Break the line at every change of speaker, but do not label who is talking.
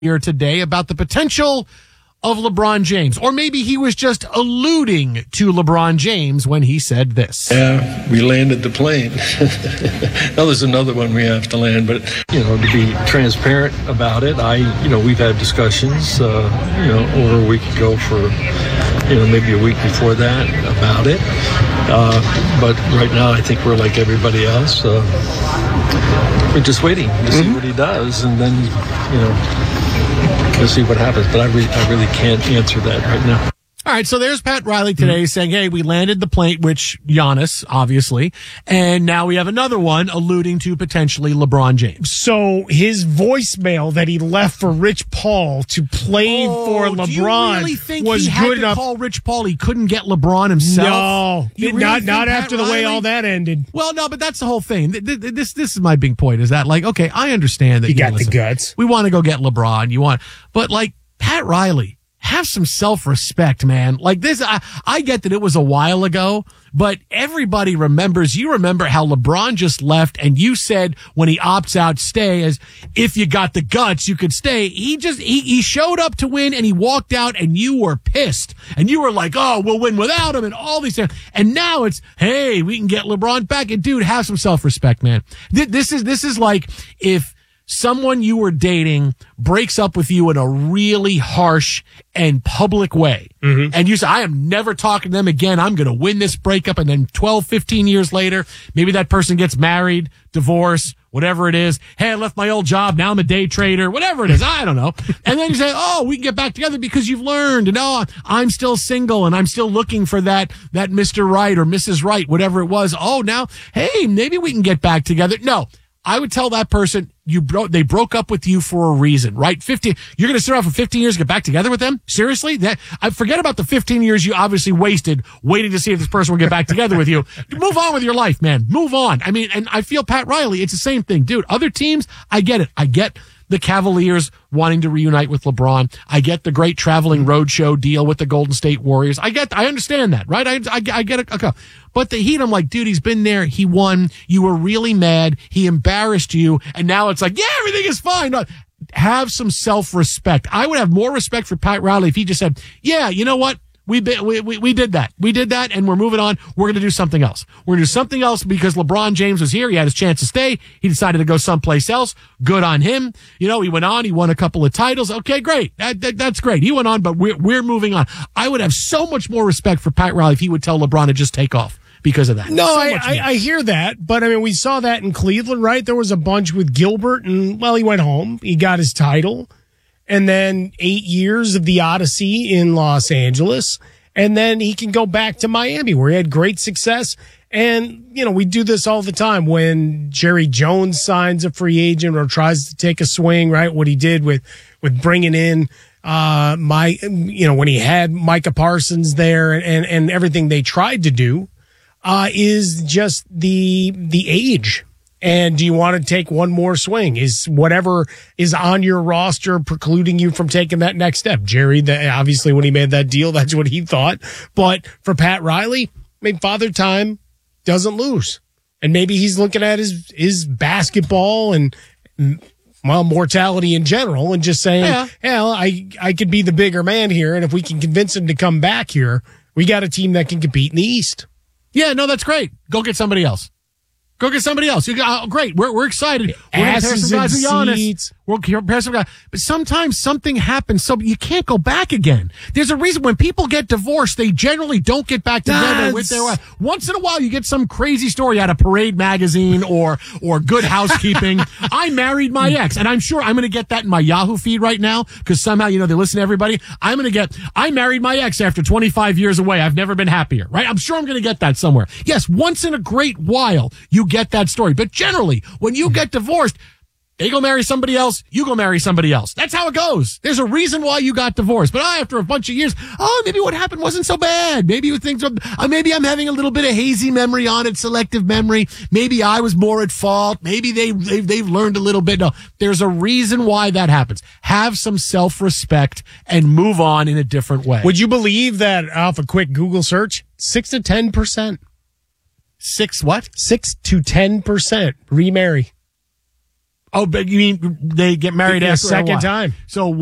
here today about the potential of LeBron James. Or maybe he was just alluding to LeBron James when he said this.
Yeah, we landed the plane. Now there's another one we have to land, but, to be transparent about it, we've had discussions, over a week ago for, maybe a week before that about it. But right now I think we're like everybody else. We're just waiting to see what he does, and then, we'll see what happens. But I really can't answer that right now.
All right, so there's Pat Riley today saying, hey, we landed the plane, which Giannis, obviously, and now we have another one alluding to potentially LeBron James.
So his voicemail that he left for Rich Paul to play for LeBron
do you really think
was
he had
good
to
enough.
Call Rich Paul? He couldn't get LeBron himself?
No, not after the way all that ended.
Well, no, but that's the whole thing. This is my big point, is that, like, okay, I understand that
you got the guts.
We want to go get LeBron. But like Pat Riley, have some self-respect, man. Like this, I get that it was a while ago, but everybody remembers. You remember how LeBron just left, and you said when he opts out, stay, as if you got the guts, you could stay. He showed up to win, and he walked out, and you were pissed. And you were like, oh, we'll win without him, and all these things. And now it's, hey, we can get LeBron back. And dude, have some self-respect, man. This is like if someone you were dating breaks up with you in a really harsh and public way. Mm-hmm. And you say, I am never talking to them again. I'm going to win this breakup. And then 12, 15 years later, maybe that person gets married, divorced, whatever it is. Hey, I left my old job. Now I'm a day trader, whatever it is. I don't know. And then you say, oh, we can get back together because you've learned. And oh, I'm still single and I'm still looking for that Mr. Right or Mrs. Right, whatever it was. Oh, now, hey, maybe we can get back together. No. I would tell that person they broke up with you for a reason, right? You're going to sit around for 15 years to get back together with them? Seriously? I forget about the 15 years you obviously wasted waiting to see if this person will get back together with you. Move on with your life, man. Move on. I mean, and I feel Pat Riley, it's the same thing. Dude, other teams, I get it. I get the Cavaliers wanting to reunite with LeBron. I get the great traveling roadshow deal with the Golden State Warriors. I understand that, right? I get it. Okay. But the Heat, I'm like, dude, he's been there. He won. You were really mad. He embarrassed you. And now it's like, yeah, everything is fine. No, have some self-respect. I would have more respect for Pat Riley if he just said, yeah, you know what? We did that. We did that, and we're moving on. We're going to do something else. We're going to do something else because LeBron James was here. He had his chance to stay. He decided to go someplace else. Good on him. He went on. He won a couple of titles. Okay, great. That's great. He went on, but we're moving on. I would have so much more respect for Pat Riley if he would tell LeBron to just take off because of that.
No, I hear that, but I mean, we saw that in Cleveland, right? There was a bunch with Gilbert, and well, he went home. He got his title. And then 8 years of the Odyssey in Los Angeles. And then he can go back to Miami where he had great success. And, we do this all the time when Jerry Jones signs a free agent or tries to take a swing, right? What he did with bringing in, when he had Micah Parsons there and everything they tried to do, is just the age. And do you want to take one more swing? Is whatever is on your roster precluding you from taking that next step? Jerry, obviously, when he made that deal, that's what he thought. But for Pat Riley, Father Time doesn't lose. And maybe he's looking at his basketball and, mortality in general and just saying, hell, I could be the bigger man here. And if we can convince him to come back here, we got a team that can compete in the East.
Yeah, no, that's great. Go get somebody else. Go get somebody else. Great. We're excited. We're going to pair some guys with Giannis. We'll pair some guys. But sometimes something happens, so you can't go back again. There's a reason when people get divorced, they generally don't get back together with their wife. Once in a while, you get some crazy story out of Parade magazine or Good Housekeeping. I married my ex, and I'm sure I'm going to get that in my Yahoo feed right now because somehow, they listen to everybody. I'm going to get, I married my ex after 25 years away. I've never been happier, right? I'm sure I'm going to get that somewhere. Yes, once in a great while, you get that story. But generally, when you get divorced, they go marry somebody else, you go marry somebody else. That's how it goes. There's a reason why you got divorced. But after a bunch of years, maybe what happened wasn't so bad. Maybe you think, maybe I'm having a little bit of hazy memory on it, selective memory. Maybe I was more at fault. Maybe they've learned a little bit. No, there's a reason why that happens. Have some self-respect and move on in a different way.
Would you believe that off a quick Google search, 6 to 10%?
6 what?
6 to 10% remarry.
Oh, but you mean they get married
A
after
second
what?
time.
So